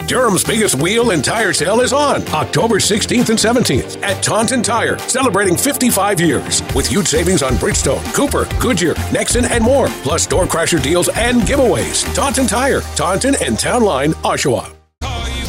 Durham's biggest wheel and tire sale is on October 16th and 17th at Taunton Tire, celebrating 55 years with huge savings on Bridgestone, Cooper, Goodyear, Nexon, and more, plus door crasher deals and giveaways. Taunton Tire, Taunton and Town Line, Oshawa.